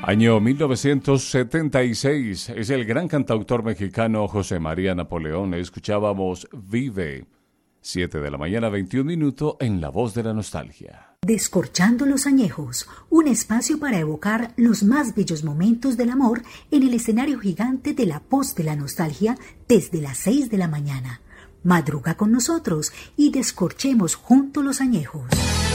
Año 1976, es el gran cantautor mexicano José María Napoleón. Escuchábamos Vive. 7 de la mañana, 21 minutos en La Voz de la Nostalgia. Descorchando los añejos, un espacio para evocar los más bellos momentos del amor en el escenario gigante de La Voz de la Nostalgia desde las 6 de la mañana. Madruga con nosotros y descorchemos juntos los añejos.